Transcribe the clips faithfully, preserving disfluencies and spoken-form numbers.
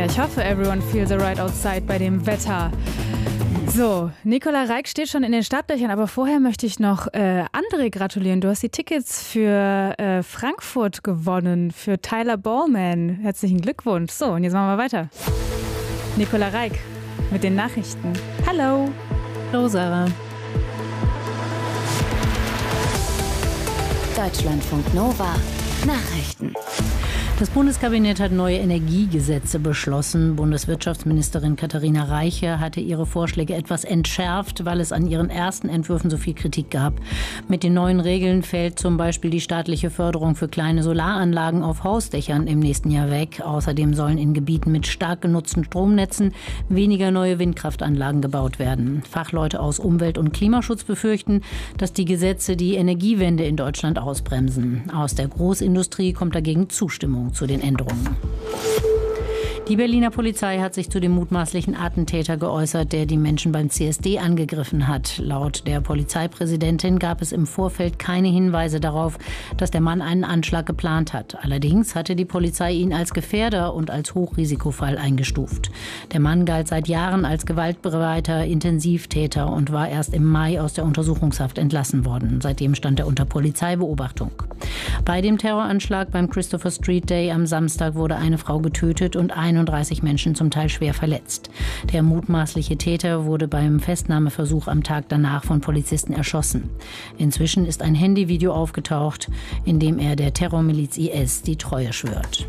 Ja, ich hoffe, everyone feels alright outside bei dem Wetter. So, Nicola Reik steht schon in den Startlöchern, aber vorher möchte ich noch äh, André gratulieren. Du hast die Tickets für äh, Frankfurt gewonnen, für Tyler Ballman. Herzlichen Glückwunsch. So, und jetzt machen wir weiter. Nicola Reik mit den Nachrichten. Hallo. Hallo, Sarah. Deutschlandfunk Nova Nachrichten. Das Bundeskabinett hat neue Energiegesetze beschlossen. Bundeswirtschaftsministerin Katharina Reiche hatte ihre Vorschläge etwas entschärft, weil es an ihren ersten Entwürfen so viel Kritik gab. Mit den neuen Regeln fällt zum Beispiel die staatliche Förderung für kleine Solaranlagen auf Hausdächern im nächsten Jahr weg. Außerdem sollen in Gebieten mit stark genutzten Stromnetzen weniger neue Windkraftanlagen gebaut werden. Fachleute aus Umwelt- und Klimaschutz befürchten, dass die Gesetze die Energiewende in Deutschland ausbremsen. Aus der Großindustrie kommt dagegen Zustimmung zu den Änderungen. Die Berliner Polizei hat sich zu dem mutmaßlichen Attentäter geäußert, der die Menschen beim C S D angegriffen hat. Laut der Polizeipräsidentin gab es im Vorfeld keine Hinweise darauf, dass der Mann einen Anschlag geplant hat. Allerdings hatte die Polizei ihn als Gefährder und als Hochrisikofall eingestuft. Der Mann galt seit Jahren als gewaltbereiter Intensivtäter und war erst im Mai aus der Untersuchungshaft entlassen worden. Seitdem stand er unter Polizeibeobachtung. Bei dem Terroranschlag beim Christopher Street Day am Samstag wurde eine Frau getötet und einunddreißig Menschen zum Teil schwer verletzt. Der mutmaßliche Täter wurde beim Festnahmeversuch am Tag danach von Polizisten erschossen. Inzwischen ist ein Handyvideo aufgetaucht, in dem er der Terrormiliz I S die Treue schwört.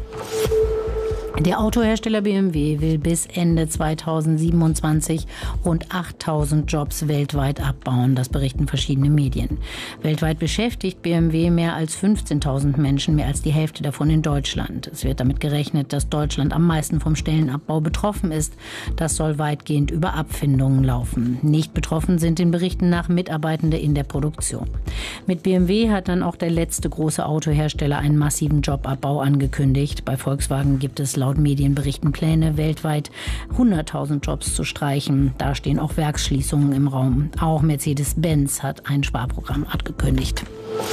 Der Autohersteller B M W will bis Ende zweitausendsiebenundzwanzig rund achttausend Jobs weltweit abbauen. Das berichten verschiedene Medien. Weltweit beschäftigt B M W mehr als fünfzehntausend Menschen, mehr als die Hälfte davon in Deutschland. Es wird damit gerechnet, dass Deutschland am meisten vom Stellenabbau betroffen ist. Das soll weitgehend über Abfindungen laufen. Nicht betroffen sind den Berichten nach Mitarbeitende in der Produktion. Mit B M W hat dann auch der letzte große Autohersteller einen massiven Jobabbau angekündigt. Bei Volkswagen gibt es laut Medienberichten Pläne, weltweit hunderttausend Jobs zu streichen. Da stehen auch Werksschließungen im Raum. Auch Mercedes-Benz hat ein Sparprogramm angekündigt.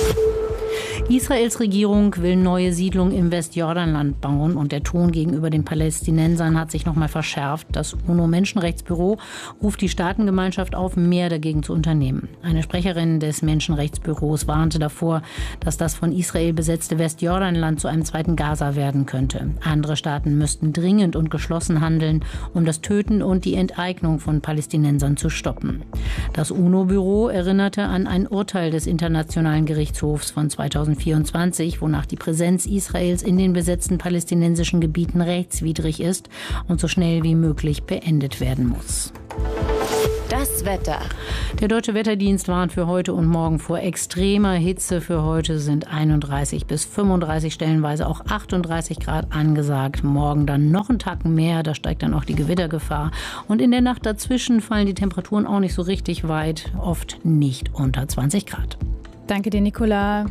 Israels Regierung will neue Siedlungen im Westjordanland bauen und der Ton gegenüber den Palästinensern hat sich noch mal verschärft. Das UNO-Menschenrechtsbüro ruft die Staatengemeinschaft auf, mehr dagegen zu unternehmen. Eine Sprecherin des Menschenrechtsbüros warnte davor, dass das von Israel besetzte Westjordanland zu einem zweiten Gaza werden könnte. Andere Staaten müssten dringend und geschlossen handeln, um das Töten und die Enteignung von Palästinensern zu stoppen. Das UNO-Büro erinnerte an ein Urteil des Internationalen Gerichtshofs von zweitausendvierundzwanzig, wonach die Präsenz Israels in den besetzten palästinensischen Gebieten rechtswidrig ist und so schnell wie möglich beendet werden muss. Das Wetter. Der Deutsche Wetterdienst warnt für heute und morgen vor extremer Hitze. Für heute sind einunddreißig bis fünfunddreißig, stellenweise auch achtunddreißig Grad angesagt. Morgen dann noch einen Tacken mehr, da steigt dann auch die Gewittergefahr. Und in der Nacht dazwischen fallen die Temperaturen auch nicht so richtig weit, oft nicht unter zwanzig Grad. Danke dir, Nicola.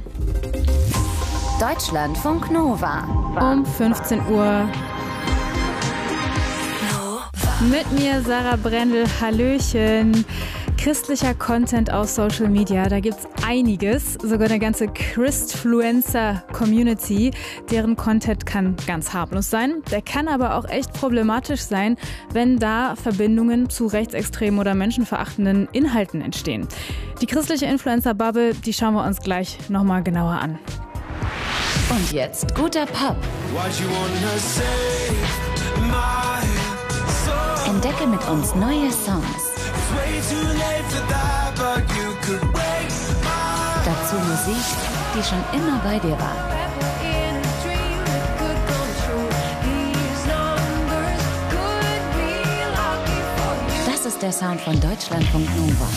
Deutschlandfunk Nova. Um fünfzehn Uhr. Mit mir Sarah Brendel, Hallöchen. Christlicher Content auf Social Media, da gibt's einiges, sogar eine ganze Christfluencer-Community, deren Content kann ganz harmlos sein, der kann aber auch echt problematisch sein, wenn da Verbindungen zu rechtsextremen oder menschenverachtenden Inhalten entstehen. Die christliche Influencer-Bubble, die schauen wir uns gleich nochmal genauer an. Und jetzt guter Pop. Entdecke mit uns neue Songs. Dazu Musik, die schon immer bei dir war. Das ist der Sound von Deutschlandfunk Nova.